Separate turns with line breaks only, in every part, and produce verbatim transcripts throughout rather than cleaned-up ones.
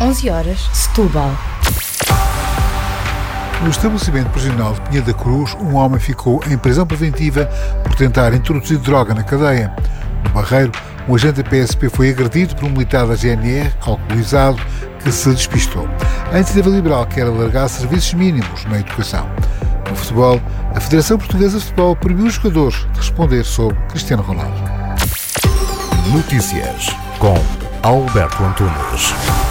onze horas, Setúbal.
No estabelecimento prisional de Pinheiro da Cruz, um homem ficou em prisão preventiva por tentar introduzir droga na cadeia. No Barreiro, um agente da P S P foi agredido por um militar da G N R, alcoolizado, que se despistou. A Iniciativa Liberal quer alargar serviços mínimos na educação. No futebol, a Federação Portuguesa de Futebol proibiu os jogadores de responder sobre Cristiano Ronaldo.
Notícias com Alberto Antunes.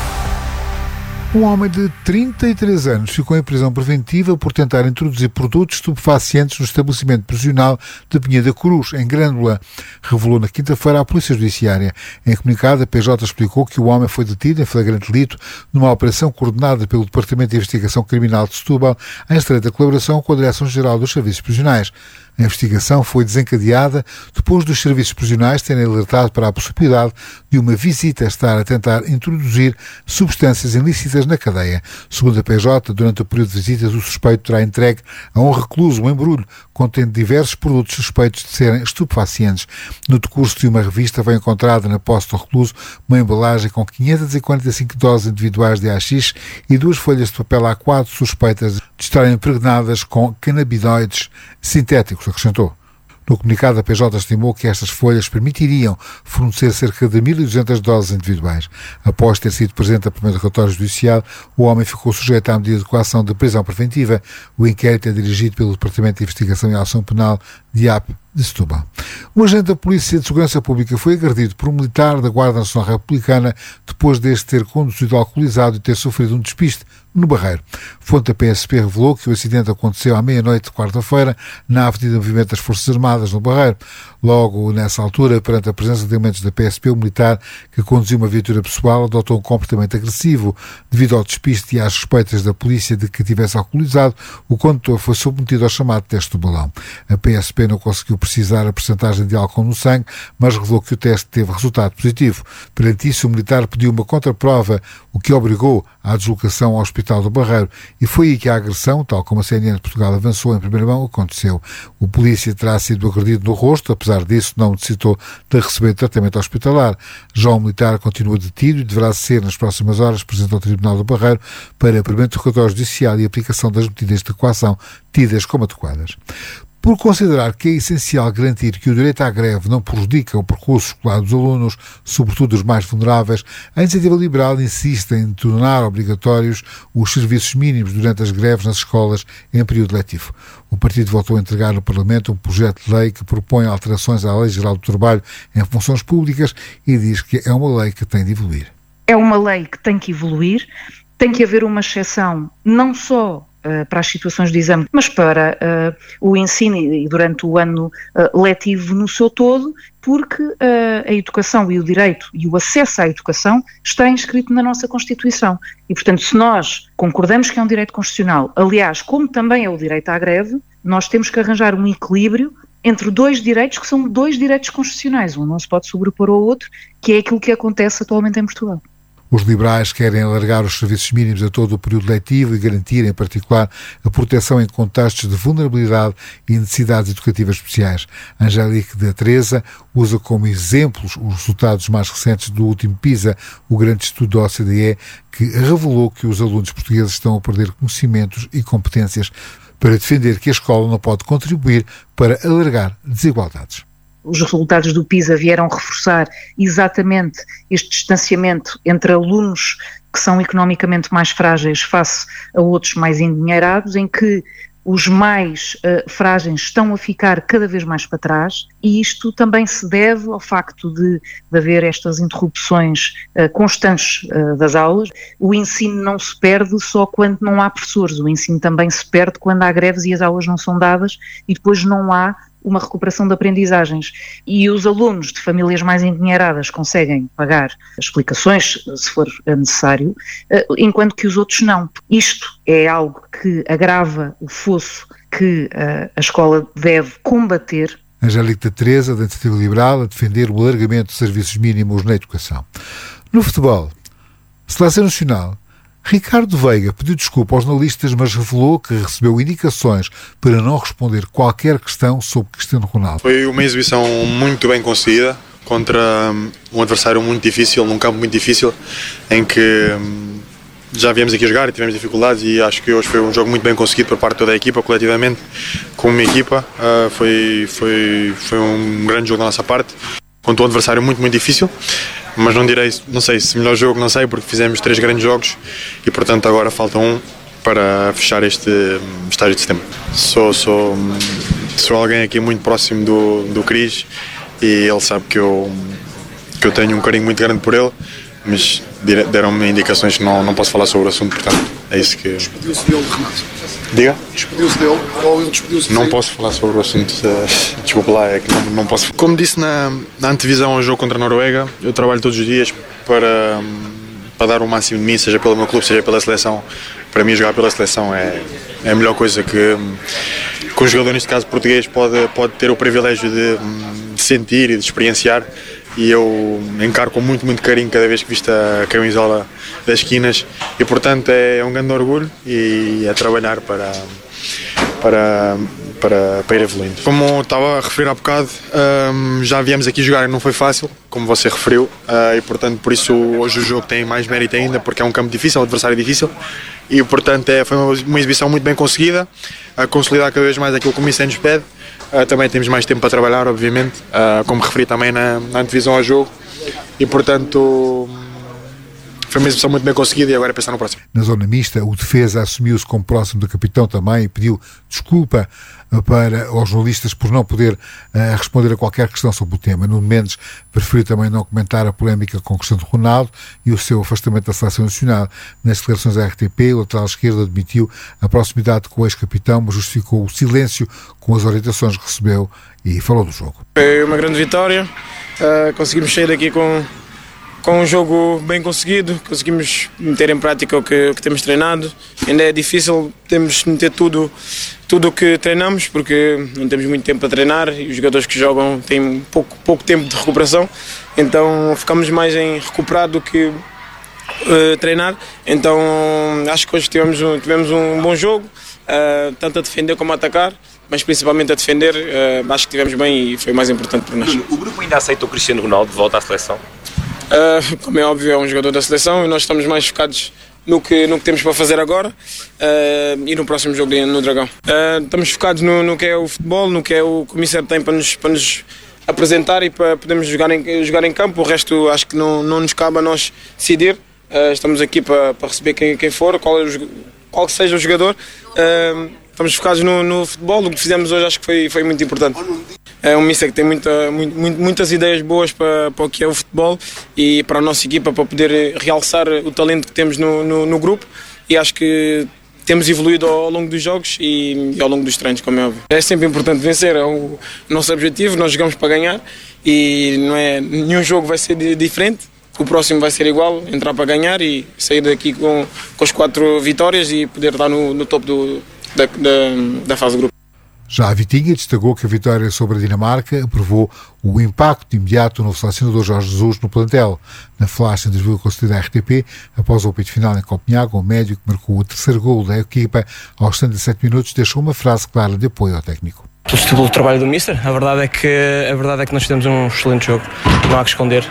Um homem de trinta e três anos ficou em prisão preventiva por tentar introduzir produtos estupefacientes no estabelecimento prisional de Pinheiro da Cruz, em Grândola, revelou na quinta-feira a Polícia Judiciária. Em comunicado, a P J explicou que o homem foi detido em flagrante delito numa operação coordenada pelo Departamento de Investigação Criminal de Setúbal, em estreita colaboração com a Direção-Geral dos Serviços Prisionais. A investigação foi desencadeada depois dos serviços prisionais terem alertado para a possibilidade de uma visita estar a tentar introduzir substâncias ilícitas na cadeia. Segundo a P J, durante o período de visitas, o suspeito terá entregue a um recluso um embrulho contendo diversos produtos suspeitos de serem estupefacientes. No decurso de uma revista, foi encontrada na posse do recluso uma embalagem com quinhentas e quarenta e cinco doses individuais de haxixe e duas folhas de papel A quatro suspeitas de estarem impregnadas com canabinoides sintéticos, acrescentou. No comunicado, a P J estimou que estas folhas permitiriam fornecer cerca de mil e duzentas doses individuais. Após ter sido presente a primeiro relatório judicial, o homem ficou sujeito à medida de coação de prisão preventiva. O inquérito é dirigido pelo Departamento de Investigação e Ação Penal D I A P de Setúbal. Um agente da Polícia de Segurança Pública foi agredido por um militar da Guarda Nacional Republicana depois deste ter conduzido alcoolizado e ter sofrido um despiste no Barreiro. Fonte da P S P revelou que o acidente aconteceu à meia-noite de quarta-feira na Avenida Movimento das Forças Armadas, no Barreiro. Logo nessa altura, perante a presença de elementos da P S P, o militar que conduziu uma viatura pessoal adotou um comportamento agressivo. Devido ao despiste e às suspeitas da polícia de que tivesse alcoolizado, o condutor foi submetido ao chamado teste do balão. A P S P não conseguiu precisar a percentagem de álcool no sangue, mas revelou que o teste teve resultado positivo. Perante isso, o militar pediu uma contraprova, o que obrigou à deslocação ao Hospital do Barreiro, e foi aí que a agressão, tal como a C N N de Portugal avançou em primeira mão, aconteceu. O polícia terá sido agredido no rosto, apesar disso não necessitou de receber tratamento hospitalar. Já o militar continua detido e deverá ser nas próximas horas presente ao Tribunal do Barreiro para primeiro interrogatório judicial e aplicação das medidas de coação tidas como adequadas. Por considerar que é essencial garantir que o direito à greve não prejudica o percurso escolar dos alunos, sobretudo dos mais vulneráveis, a Iniciativa Liberal insiste em tornar obrigatórios os serviços mínimos durante as greves nas escolas em período letivo. O partido voltou a entregar no Parlamento um projeto de lei que propõe alterações à Lei Geral do Trabalho em funções públicas e diz que é uma lei que tem de evoluir.
É uma lei que tem que evoluir, tem que haver uma exceção não só Uh, para as situações de exame, mas para uh, o ensino e durante o ano uh, letivo no seu todo, porque uh, a educação e o direito e o acesso à educação está inscrito na nossa Constituição. E, portanto, se nós concordamos que é um direito constitucional, aliás, como também é o direito à greve, nós temos que arranjar um equilíbrio entre dois direitos que são dois direitos constitucionais. Um não se pode sobrepor ao outro, que é aquilo que acontece atualmente em Portugal.
Os liberais querem alargar os serviços mínimos a todo o período letivo e garantir, em particular, a proteção em contextos de vulnerabilidade e necessidades educativas especiais. Angélique da Teresa usa como exemplos os resultados mais recentes do último PISA, o grande estudo da O C D E, que revelou que os alunos portugueses estão a perder conhecimentos e competências, para defender que a escola não pode contribuir para alargar desigualdades.
Os resultados do PISA vieram reforçar exatamente este distanciamento entre alunos que são economicamente mais frágeis face a outros mais endinheirados, em que os mais uh, frágeis estão a ficar cada vez mais para trás, e isto também se deve ao facto de, de haver estas interrupções uh, constantes uh, das aulas. O ensino não se perde só quando não há professores, o ensino também se perde quando há greves e as aulas não são dadas e depois não há uma recuperação de aprendizagens. E os alunos de famílias mais endinheiradas conseguem pagar explicações, se for necessário, enquanto que os outros não. Isto é algo que agrava o fosso que a escola deve combater.
Angélica da Teresa, da Iniciativa Liberal, a defender o alargamento de serviços mínimos na educação. No futebol, Seleção Nacional, Ricardo Veiga pediu desculpa aos jornalistas, mas revelou que recebeu indicações para não responder qualquer questão sobre Cristiano Ronaldo.
Foi uma exibição muito bem conseguida contra um adversário muito difícil, num campo muito difícil, em que já viemos aqui jogar e tivemos dificuldades e acho que hoje foi um jogo muito bem conseguido por parte de toda a equipa, coletivamente, como uma equipa. Uh, foi, foi, foi um grande jogo da nossa parte, contra um adversário muito, muito difícil, mas não direi, não sei se melhor jogo, não sei, porque fizemos três grandes jogos e portanto agora falta um para fechar este estágio de setembro. Sou, sou, sou alguém aqui muito próximo do, do Cris e ele sabe que eu, que eu tenho um carinho muito grande por ele, mas deram-me indicações que não, não posso falar sobre o assunto, portanto é isso que...
Despediu-se dele, Renato?
Diga?
Despediu-se dele ou ele despediu-se de
Não
si?
posso falar sobre o assunto, desculpa lá, é que não, não posso. Como disse na, na antevisão ao jogo contra a Noruega, eu trabalho todos os dias para, para dar o máximo de mim, seja pelo meu clube, seja pela seleção. Para mim jogar pela seleção é, é a melhor coisa que, que um jogador, neste caso português, pode, pode ter o privilégio de, de sentir e de experienciar. E eu encaro com muito, muito carinho cada vez que visto a camisola das esquinas e portanto é um grande orgulho e é trabalhar para, para, para, para ir evoluindo. Como estava a referir há bocado, um, já viemos aqui jogar e não foi fácil, como você referiu, uh, e portanto por isso hoje o jogo tem mais mérito ainda, porque é um campo difícil, um adversário difícil e portanto é, foi uma, uma exibição muito bem conseguida, a consolidar cada vez mais aquilo que o Mister nos pede. Uh, também temos mais tempo para trabalhar, obviamente, uh, como referi também na, na antevisão ao jogo e portanto foi uma exibição muito bem conseguida e agora é pensar no próximo.
Na zona mista, o defesa assumiu-se como próximo do capitão também e pediu desculpa para os jornalistas por não poder uh, responder a qualquer questão sobre o tema. Nuno Mendes preferiu também não comentar a polémica com Cristiano Ronaldo e o seu afastamento da seleção nacional. Nas declarações da R T P, o lateral esquerdo admitiu a proximidade com o ex-capitão, mas justificou o silêncio com as orientações que recebeu e falou do jogo.
Foi uma grande vitória, uh, conseguimos sair daqui com Com um jogo bem conseguido, conseguimos meter em prática o que, o que temos treinado. Ainda é difícil, temos de meter tudo tudo o que treinamos, porque não temos muito tempo para treinar e os jogadores que jogam têm pouco, pouco tempo de recuperação, então ficamos mais em recuperar do que uh, treinar. Então acho que hoje tivemos um, tivemos um bom jogo, uh, tanto a defender como a atacar, mas principalmente a defender. Uh, acho que estivemos bem e foi o mais importante para nós.
O grupo ainda aceita o Cristiano Ronaldo de volta à seleção?
Uh, como é óbvio, é um jogador da seleção e nós estamos mais focados no que, no que temos para fazer agora uh, e no próximo jogo no Dragão. Uh, estamos focados no, no que é o futebol, no que é o que o Mister tem para nos, para nos apresentar e para podermos jogar em, jogar em campo. O resto acho que não, não nos cabe a nós decidir. Uh, estamos aqui para, para receber quem, quem for, qual, é o, qual seja o jogador. Uh, estamos focados no, no futebol, o que fizemos hoje acho que foi, foi muito importante. É um Mister que tem muita, muito, muitas ideias boas para, para o que é o futebol e para a nossa equipa, para poder realçar o talento que temos no, no, no grupo, e acho que temos evoluído ao longo dos jogos e, e ao longo dos treinos, como é óbvio. É sempre importante vencer, é o nosso objetivo, nós jogamos para ganhar e não é, nenhum jogo vai ser diferente, o próximo vai ser igual, entrar para ganhar e sair daqui com, com as quatro vitórias e poder estar no, no topo do, da, da, da fase do grupo.
Já a Vitinha destacou que a vitória sobre a Dinamarca provou o impacto imediato no selecionador Jorge Jesus no plantel. Na flash entrevista concedida à R T P, após o apito final em Copenhague, o médio que marcou o terceiro golo da equipa aos setenta e sete minutos deixou uma frase clara de apoio ao técnico.
Pelo trabalho do Mister, a verdade é que, a verdade é que nós fizemos um excelente jogo, não há que esconder.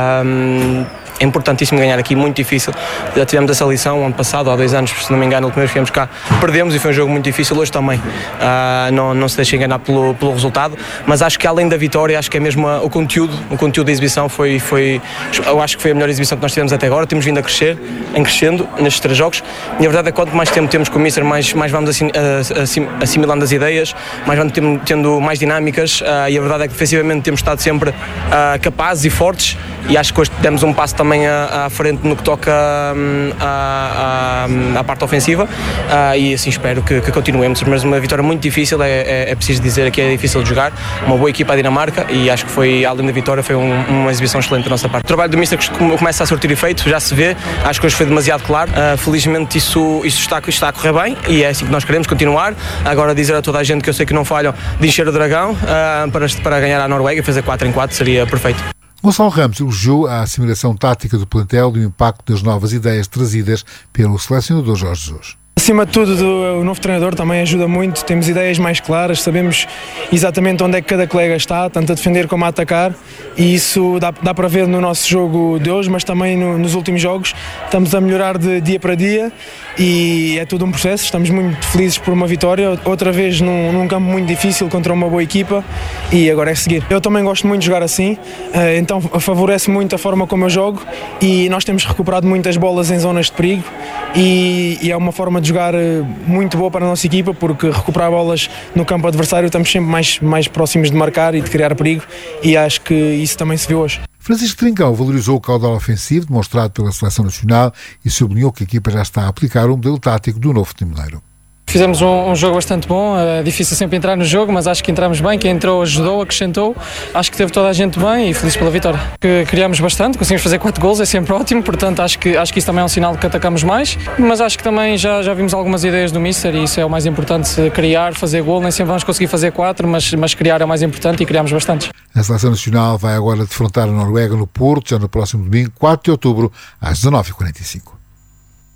Um, É importantíssimo ganhar aqui, muito difícil. Já tivemos essa lição ano passado, há dois anos, se não me engano, o primeiro que viemos cá, perdemos e foi um jogo muito difícil, hoje também. Uh, não, não se deixe enganar pelo, pelo resultado, mas acho que além da vitória, acho que é mesmo a, o conteúdo, o conteúdo da exibição foi, foi, eu acho que foi a melhor exibição que nós tivemos até agora. Temos vindo a crescer, em crescendo, nestes três jogos, e a verdade é que quanto mais tempo temos com o Mister, mais, mais vamos assim, assim, assimilando as ideias, mais vamos tendo, tendo mais dinâmicas, uh, e a verdade é que defensivamente temos estado sempre uh, capazes e fortes, e acho que hoje demos um passo também à, à frente no que toca um, à, à, à parte ofensiva, uh, e assim espero que, que continuemos, mas uma vitória muito difícil, é, é, é preciso dizer que é difícil de jogar, uma boa equipa a Dinamarca, e acho que foi, além da vitória, foi um, uma exibição excelente da nossa parte. O trabalho do Mister começa a surtir efeito, já se vê, acho que hoje foi demasiado claro, uh, felizmente isso, isso está, está a correr bem, e é assim que nós queremos continuar. Agora dizer a toda a gente que eu sei que não falham de encher o Dragão uh, para, para ganhar a Noruega e fazer quatro em quatro seria perfeito.
Gonçalo Ramos elogiou a assimilação tática do plantel e o impacto das novas ideias trazidas pelo selecionador Jorge Jesus.
A
Acima de tudo, o novo treinador também ajuda muito, temos ideias mais claras, sabemos exatamente onde é que cada colega está, tanto a defender como a atacar, e isso dá, dá para ver no nosso jogo de hoje, mas também no, nos últimos jogos. Estamos a melhorar de dia para dia e é tudo um processo, estamos muito felizes por uma vitória, outra vez num, num campo muito difícil contra uma boa equipa, e agora é seguir. Eu também gosto muito de jogar assim, então favorece muito a forma como eu jogo, e nós temos recuperado muitas bolas em zonas de perigo, e, e é uma forma de jogar muito boa para a nossa equipa, porque recuperar bolas no campo adversário estamos sempre mais, mais próximos de marcar e de criar perigo, e acho que isso também se viu hoje.
Francisco Trincão valorizou o caudal ofensivo demonstrado pela Seleção Nacional e sublinhou que a equipa já está a aplicar o modelo tático do novo Timoneiro.
Fizemos um, um jogo bastante bom, é difícil sempre entrar no jogo, mas acho que entramos bem, quem entrou ajudou, acrescentou, acho que teve toda a gente bem e feliz pela vitória. Que criámos bastante, conseguimos fazer quatro gols, é sempre ótimo, portanto acho que, acho que isso também é um sinal de que atacamos mais, mas acho que também já, já vimos algumas ideias do Mister e isso é o mais importante, criar, fazer gol, nem sempre vamos conseguir fazer quatro, mas, mas criar é o mais importante e criámos bastante.
A Seleção Nacional vai agora defrontar a Noruega no Porto, já no próximo domingo, quatro de outubro, às dezanove e quarenta e cinco.